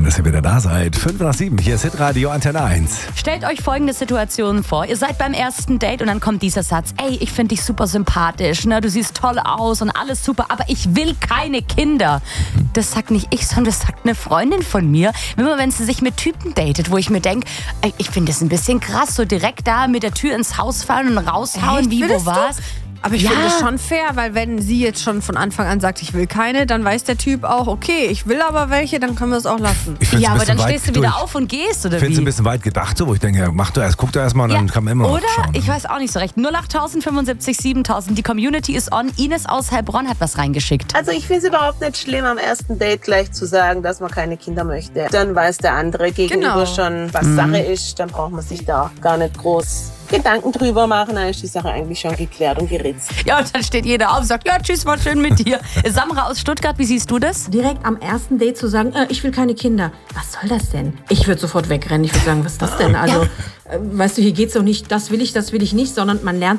Schön, dass ihr wieder da seid. 5:07, hier ist Hitradio Antenne 1. Stellt euch folgende Situation vor. Ihr seid beim ersten Date und dann kommt dieser Satz. Ey, ich finde dich super sympathisch, ne? Du siehst toll aus und alles super, aber ich will keine Kinder. Das sagt nicht ich, sondern das sagt eine Freundin von mir. Immer wenn sie sich mit Typen datet, wo ich mir denke, ich finde das ein bisschen krass, so direkt da mit der Tür ins Haus fallen und raushauen, wie, wo, was. Aber ich finde es schon fair, weil wenn sie jetzt schon von Anfang an sagt, ich will keine, dann weiß der Typ auch, okay, ich will aber welche, dann können wir es auch lassen. Ja, aber dann stehst du wieder auf und gehst, oder wie? Ich finde es ein bisschen weit gedacht, so, wo ich denke, ja, guck doch erstmal und dann kann man immer noch schauen. Oder? Ich weiß auch nicht so recht. 08.000 75 7000. Die Community ist on. Ines aus Heilbronn hat was reingeschickt. Also ich finde es überhaupt nicht schlimm, am ersten Date gleich zu sagen, dass man keine Kinder möchte. Dann weiß der andere gegenüber schon, was Sache ist. Dann braucht man sich da gar nicht groß Gedanken drüber machen, dann ist die Sache eigentlich schon geklärt und geritzt. Ja, und dann steht jeder auf und sagt, ja, tschüss, war schön mit dir. Samra aus Stuttgart, wie siehst du das? Direkt am ersten Date zu sagen, ich will keine Kinder. Was soll das denn? Ich würde sofort wegrennen. Ich würde sagen, was ist das denn? Also, weißt du, hier geht's doch nicht, das will ich nicht, sondern man lernt